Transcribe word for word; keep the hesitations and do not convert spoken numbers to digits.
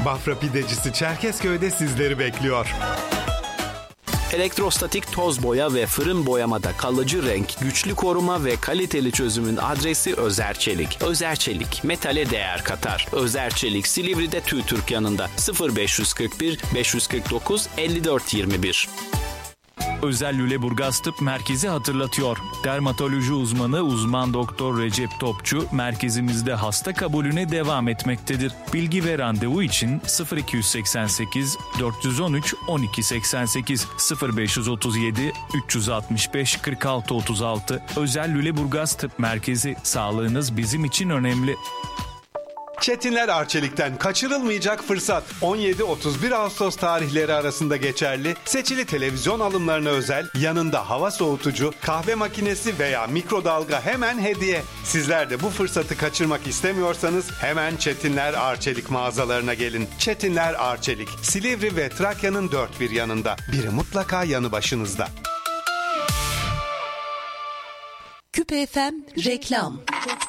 Bafra Pidecisi Çerkezköy'de sizleri bekliyor. Elektrostatik toz boya ve fırın boyamada kalıcı renk, güçlü koruma ve kaliteli çözümün adresi Özer Çelik. Özer Çelik, metale değer katar. Özer Çelik, Silivri'de TÜİTÜRK yanında. sıfır beş kırk bir beş kırk dokuz elli dört yirmi bir. Özel Lüleburgaz Tıp Merkezi hatırlatıyor. Dermatoloji uzmanı uzman doktor Recep Topçu merkezimizde hasta kabulüne devam etmektedir. Bilgi ve randevu için sıfır iki seksen sekiz dört on üç on iki seksen sekiz sıfır beş otuz yedi üç altmış beş kırk altı otuz altı. Özel Lüleburgaz Tıp Merkezi, sağlığınız bizim için önemli. Çetinler Arçelik'ten kaçırılmayacak fırsat. on yedi otuz bir Ağustos tarihleri arasında geçerli. Seçili televizyon alımlarına özel, yanında hava soğutucu, kahve makinesi veya mikrodalga hemen hediye. Sizler de bu fırsatı kaçırmak istemiyorsanız hemen Çetinler Arçelik mağazalarına gelin. Çetinler Arçelik, Silivri ve Trakya'nın dört bir yanında. Biri mutlaka yanı başınızda. Küpe F M reklam.